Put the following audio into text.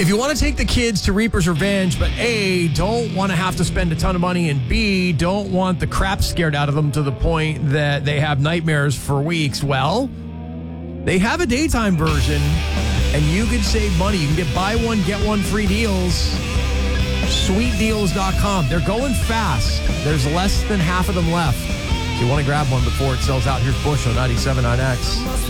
If you want to take the kids to Reaper's Revenge, but A, don't want to have to spend a ton of money, and B, don't want the crap scared out of them to the point that they have nightmares for weeks, well, they have a daytime version, and you could save money. You can get buy one, get one free deals. Sweetdeals.com. They're going fast. There's less than half of them left. If you want to grab one before it sells out, here's Bush on 97.9X.